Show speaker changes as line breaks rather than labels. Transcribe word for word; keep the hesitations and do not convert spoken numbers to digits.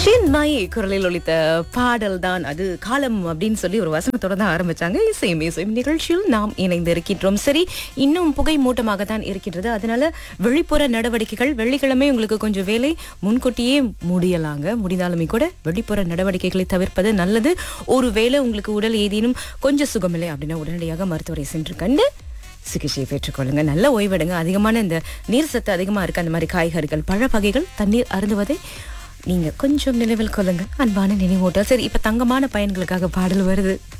சின்மயி குரலில் ஒலித்த பாடல் தான் அது. காலம் அப்படின்னு சொல்லி ஒரு வசனத்தோட தான் ஆரம்பிச்சாங்க. இசையும் இசையும் நிகழ்ச்சியில் நாம் இணைந்து இருக்கின்றோம். சரி, இன்னும் புகை மூட்டமாக தான் இருக்கின்றது. அதனால வெளிப்புற நடவடிக்கைகள், வெள்ளிக்கிழமை உங்களுக்கு கொஞ்சம் வேலை முன்கூட்டியே முடியலாங்க. முடிந்தாலுமே கூட வெளிப்புற நடவடிக்கைகளை தவிர்ப்பது நல்லது. ஒருவேளை உங்களுக்கு உடல் ஏதேனும் கொஞ்சம் சுகமில்லை அப்படின்னா உடனடியாக மருத்துவரை சென்று கண்டு சிகிச்சையை பெற்றுக்கொள்ளுங்க. நல்ல ஓய்வெடுங்க. அதிகமான இந்த நீர் சத்து அதிகமா இருக்கு அந்த மாதிரி காய்கறிகள், பழ வகைகள், தண்ணீர் அருந்துவதை நீங்க கொஞ்சம் நினைவில் கொள்ளுங்க. அன்பான நினைவூட்டல். சரி, இப்ப தங்கமான பயன்களுக்காக பாடல் வருது.